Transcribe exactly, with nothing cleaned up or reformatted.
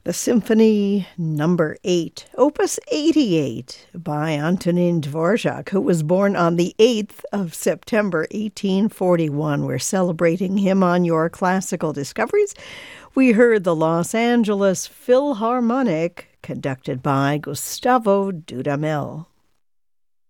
The Symphony Number eight, Opus eighty-eight, by Antonin Dvorak, who was born on the eighth of September, eighteen forty-one. We're celebrating him on Your Classical Discoveries. We heard the Los Angeles Philharmonic, conducted by Gustavo Dudamel.